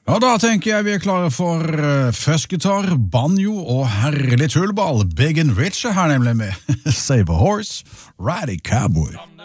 Ja, da tenker jeg vi klare for fuzz-gitar, banjo og herlig tullball. Big and Rich her nemlig med Save a Horse, Ride a Cowboy.